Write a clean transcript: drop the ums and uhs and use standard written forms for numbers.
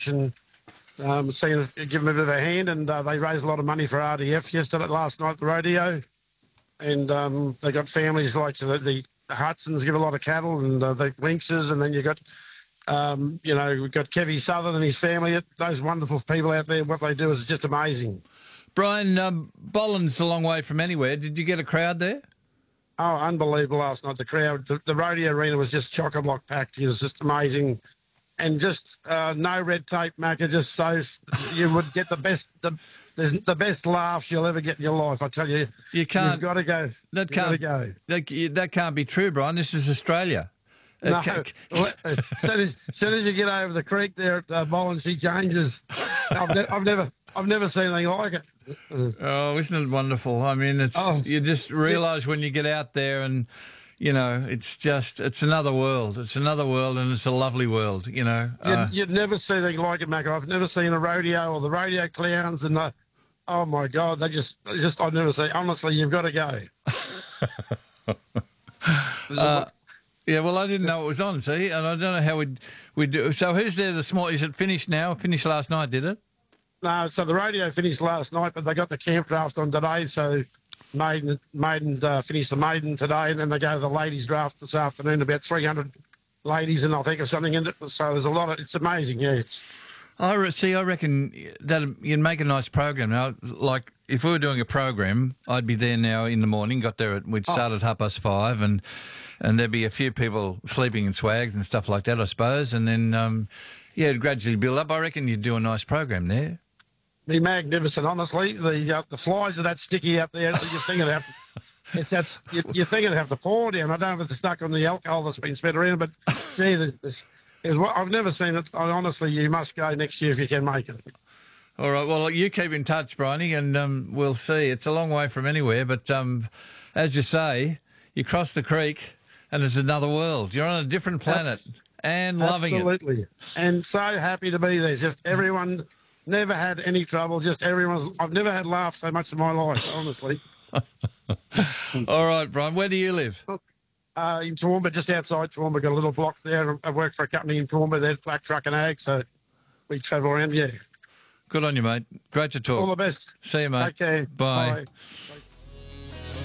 touch and give them a bit of a hand. And they raised a lot of money for RDF last night at the rodeo. And they got families like the Hudsons give a lot of cattle, and the Winxes, and then you got, we've got Kevy Southern and his family. Those wonderful people out there, what they do is just amazing. Brian, Bollin's a long way from anywhere. Did you get a crowd there? Oh, unbelievable last night. The crowd, the rodeo arena was just chock-a-block packed. It was just amazing. And just no red tape, Macca, just so you would get the best laughs you'll ever get in your life, I tell you. You can't. You've got to go. That can't be true, Brian. This is Australia. No. As soon as you get over the creek there at Bollin, she changes. I've never seen anything like it. Oh, isn't it wonderful? I mean, you just realise when you get out there and, it's another world. It's another world, and it's a lovely world, You'd never see anything like it, Macca. I've never seen a rodeo or the rodeo clowns and oh, my God, I've never seen. Honestly, you've got to go. Yeah, well, I didn't know it was on, see, and I don't know how we do. So who's there this morning? Is it finished now? Finished last night, did it? No, so the rodeo finished last night, but they got the camp draft on today, so maiden finished the maiden today, and then they go to the ladies draft this afternoon, about 300 ladies, and I think of something in it. So there's a lot of, it's amazing, yeah. I reckon that you'd make a nice program. Now, like, if we were doing a program, I'd be there now in the morning, we'd start at 5:30, and there'd be a few people sleeping in swags and stuff like that, I suppose, and then, it'd gradually build up. I reckon you'd do a nice program there. Be magnificent, honestly. The flies are that sticky up there. You think it'd have to pour down. I don't know if it's stuck on the alcohol that's been spread around, but gee, I've never seen it. Honestly, you must go next year if you can make it. All right. Well, you keep in touch, Bryony, and we'll see. It's a long way from anywhere, but as you say, you cross the creek and it's another world. You're on a different planet and loving it. Absolutely. And so happy to be there. Just everyone. Never had any trouble. Just I've never had laughs so much in my life, honestly. All right, Brian. Where do you live? In Toowoomba, just outside Toowoomba. Got a little block there. I work for a company in Toowoomba. There's Black Truck and Ag, so we travel around. Yeah. Good on you, mate. Great to talk. All the best. See you, mate. Take care. Bye. Bye.